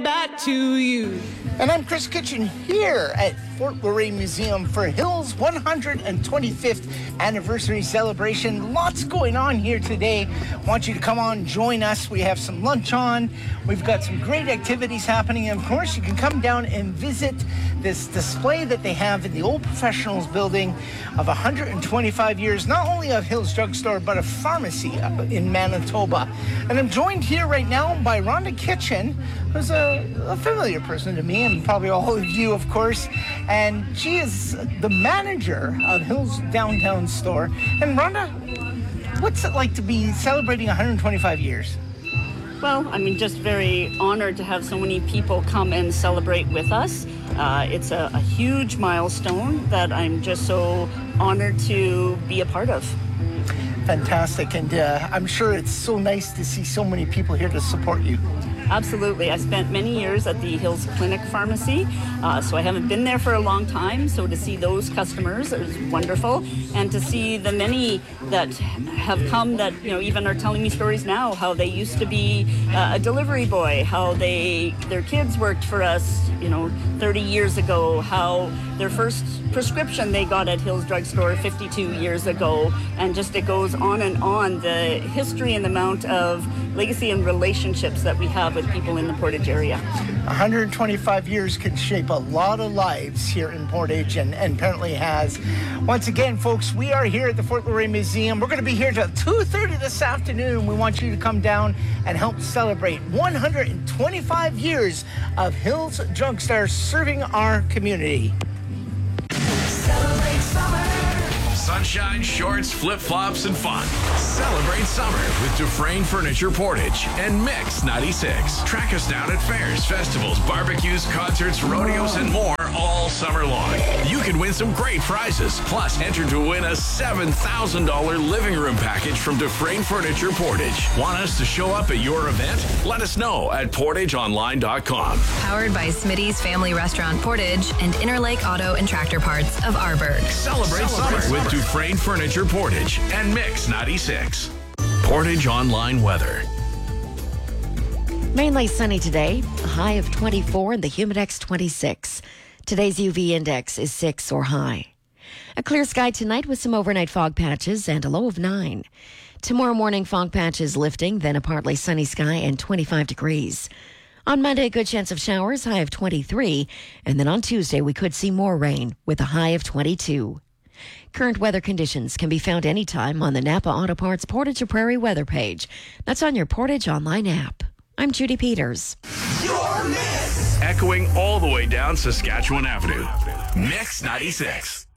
that to you. And I'm Chris Kitchen here at Fort Laurier Museum for Hills 125th anniversary celebration. Lots going on here today. I want you to come on, join us. We have some lunch on. We've got some great activities happening. And of course, you can come down and visit this display that they have in the Old Professionals building of 125 years, not only of Hills Drugstore, but a pharmacy up in Manitoba. And I'm joined here right now by Rhonda Kitchen, who's a familiar person to me and probably all of you, of course. And she is the manager of Hills Downtown Store. And Rhonda, what's it like to be celebrating 125 years? Well, just very honored to have so many people come and celebrate with us. It's a huge milestone that I'm just so honored to be a part of. Fantastic, and I'm sure it's so nice to see so many people here to support you. Absolutely. I spent many years at the Hills Clinic Pharmacy, so I haven't been there for a long time. So to see those customers is wonderful, and to see the many that have come that even are telling me stories now, how they used to be a delivery boy, how their kids worked for us 30 years ago, how their first prescription they got at Hills Drugstore 52 years ago, and just it goes on and on, the history and the amount of legacy and relationships that we have with people in the Portage area. 125 years could shape a lot of lives here in Portage, and apparently has. Once again, folks, we are here at the Fort Laurier Museum. We're going to be here till 2:30 this afternoon. We want you to come down and help celebrate 125 years of Hills Drugstore serving our community. Celebrate summer. Sunshine, shorts, flip-flops, and fun. Celebrate summer with Dufresne Furniture Portage and Mix 96. Track us down at fairs, festivals, barbecues, concerts, rodeos, and more all summer long. You can win some great prizes, plus enter to win a $7,000 living room package from Dufresne Furniture Portage. Want us to show up at your event? Let us know at portageonline.com. Powered by Smitty's Family Restaurant Portage and Interlake Auto and Tractor Parts of Arborg. Celebrate summer with Dufresne Furniture Portage and Mix 96. Portage Online weather. Mainly sunny today, a high of 24 and the Humidex 26. Today's UV index is 6 or high. A clear sky tonight with some overnight fog patches and a low of 9. Tomorrow morning, fog patches lifting, then a partly sunny sky and 25 degrees. On Monday, a good chance of showers, high of 23. And then on Tuesday, we could see more rain with a high of 22. Current weather conditions can be found anytime on the Napa Auto Parts Portage or Prairie weather page. That's on your Portage Online app. I'm Judy Peters. Echoing all the way down Saskatchewan Avenue. Mix 96.